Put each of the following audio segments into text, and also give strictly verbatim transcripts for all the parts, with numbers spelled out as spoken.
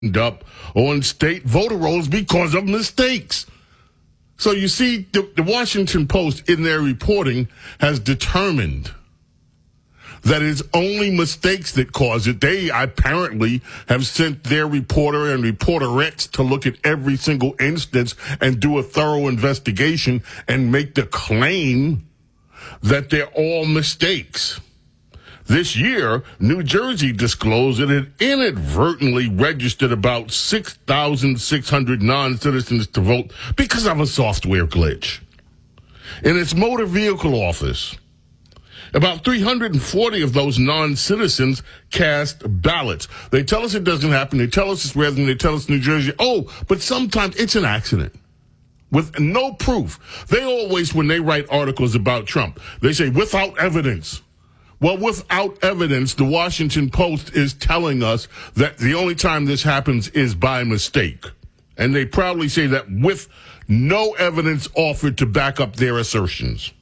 up on state voter rolls because of mistakes. So you see, the, the Washington Post, in their reporting, has determined that it's only mistakes that cause it. They apparently have sent their reporter and reporterettes to look at every single instance and do a thorough investigation and make the claim that they're all mistakes. This year, New Jersey disclosed that it inadvertently registered about six thousand six hundred non-citizens to vote because of a software glitch. In its motor vehicle office, about three hundred forty of those non-citizens cast ballots. They tell us it doesn't happen. They tell us it's rare, and they tell us New Jersey, oh, but sometimes it's an accident. With no proof. They always, when they write articles about Trump, they say, without evidence. Well, without evidence, the Washington Post is telling us that the only time this happens is by mistake. And they proudly say that with no evidence offered to back up their assertions.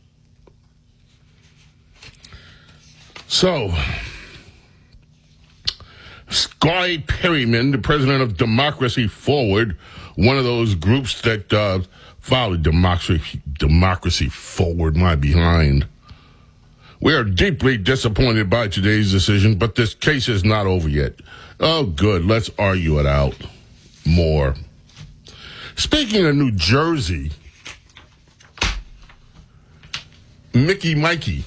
So, Sky Perryman, the president of Democracy Forward, one of those groups that uh, followed Democracy, Democracy Forward, my behind. We are deeply disappointed by today's decision, but this case is not over yet. Oh, good. Let's argue it out more. Speaking of New Jersey, Mickey Mikey,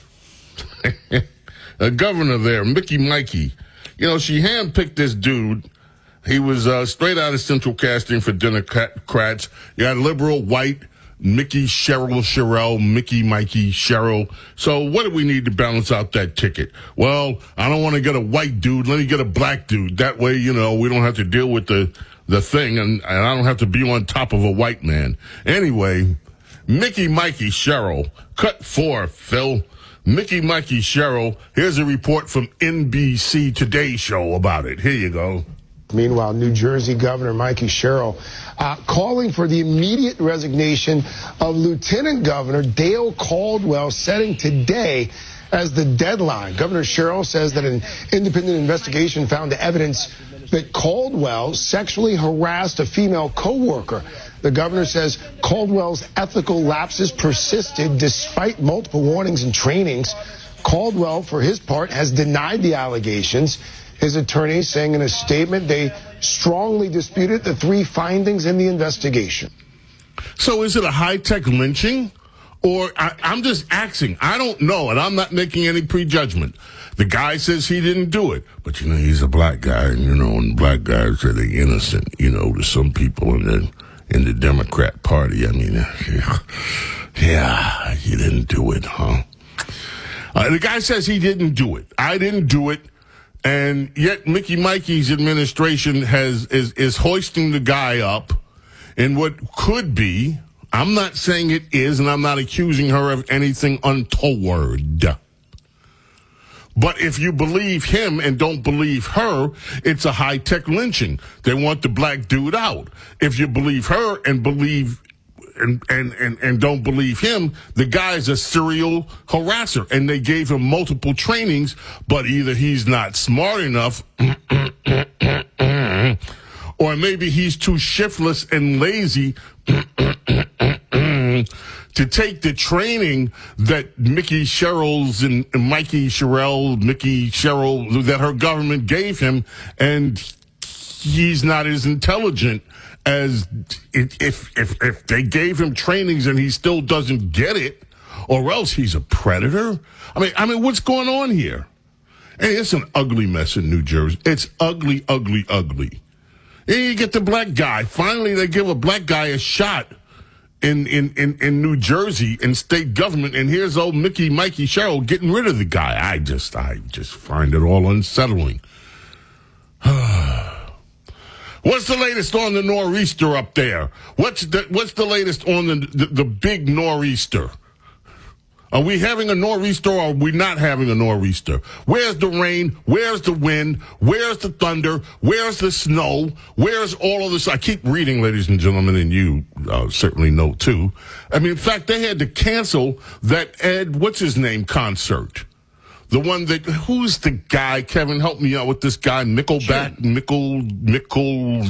a governor there, Mickey Mikey, you know, she handpicked this dude. He was uh, straight out of Central Casting for Democrats. You got liberal, white, Mickey, Cheryl, Sherelle, Mickey, Mikey, Cheryl. So what do we need to balance out that ticket? Well, I don't want to get a white dude. Let me get a black dude. That way, you know, we don't have to deal with the, the thing, and, and I don't have to be on top of a white man. Anyway, Mickey, Mikey, Cheryl. Cut four, Phil. Mickey, Mikey, Cheryl. Here's a report from N B C Today Show about it. Here you go. Meanwhile, New Jersey Governor Mikey Sherrill uh, calling for the immediate resignation of Lieutenant Governor Dale Caldwell, setting today as the deadline. Governor Sherrill says that an independent investigation found evidence that Caldwell sexually harassed a female co-worker. The governor says Caldwell's ethical lapses persisted despite multiple warnings and trainings. Caldwell, for his part, has denied the allegations. His attorney saying in a statement they strongly disputed the three findings in the investigation. So is it a high-tech lynching? Or I, I'm just asking. I don't know, and I'm not making any prejudgment. The guy says he didn't do it. But, you know, he's a black guy, and, you know, and black guys are the innocent, you know, to some people in the, in the Democrat Party. I mean, yeah, yeah he didn't do it, huh? Uh, the guy says he didn't do it. I didn't do it. And yet Mickey Mikey's administration has is, is hoisting the guy up in what could be, I'm not saying it is, and I'm not accusing her of anything untoward. But if you believe him and don't believe her, it's a high-tech lynching. They want the black dude out. If you believe her and believe And, and, and, and don't believe him, the guy's a serial harasser. And they gave him multiple trainings, but either he's not smart enough or maybe he's too shiftless and lazy to take the training that Mickey Sherrill's and, and Mikey Sherrill, Mickey Sherrill, that her government gave him, and he's not as intelligent as if if if they gave him trainings and he still doesn't get it, or else he's a predator. I mean, I mean, what's going on here? Hey, it's an ugly mess in New Jersey. It's ugly, ugly, ugly. And you get the black guy. Finally, they give a black guy a shot in in in, in New Jersey in state government, and here's old Mickey Mikey Sherrill getting rid of the guy. I just I just find it all unsettling. What's the latest on the nor'easter up there? What's the What's the latest on the, the the big nor'easter? Are we having a nor'easter or are we not having a nor'easter? Where's the rain? Where's the wind? Where's the thunder? Where's the snow? Where's all of this? I keep reading, ladies and gentlemen, and you uh, certainly know too. I mean, in fact, they had to cancel that Ed, what's his name, concert. The one that, who's the guy, Kevin, help me out with this guy, Nickelback, Nickel, Nickel,